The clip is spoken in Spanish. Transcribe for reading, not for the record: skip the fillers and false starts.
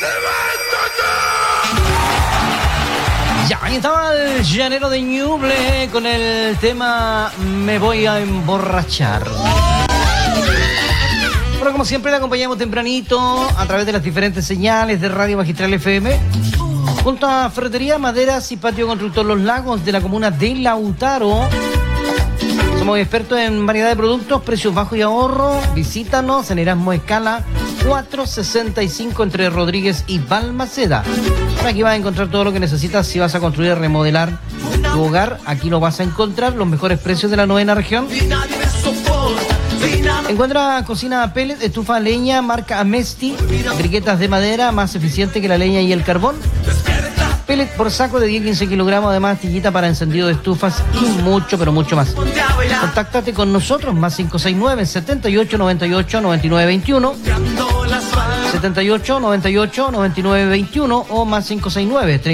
Ya, ahí estaba el llanero de Ñuble con el tema Me voy a emborrachar. Bueno, como siempre, le acompañamos tempranito a través de las diferentes señales de Radio Magistral FM. Junto a Ferretería, Maderas y Patio Constructor Los Lagos de la comuna de Lautaro. Somos expertos en variedad de productos, precios bajos y ahorro. Visítanos en Erasmo Escala 465 entre Rodríguez y Balmaceda. Aquí vas a encontrar todo lo que necesitas si vas a construir, remodelar tu hogar. Aquí lo vas a encontrar, los mejores precios de la 9ª región. Encuentra cocina pellet, estufa a leña, marca Amesti, briquetas de madera, más eficiente que la leña y el carbón. Pellet por saco de 10-15 kilogramos, además astillita para encendido de estufas y mucho, pero mucho más. Contáctate con nosotros, más 569 78 98 99 21, 78 98 99 21 o más 569